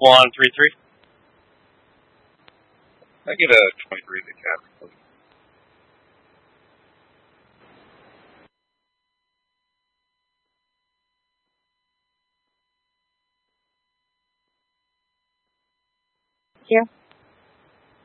133. I get a 23 to cap. Yeah.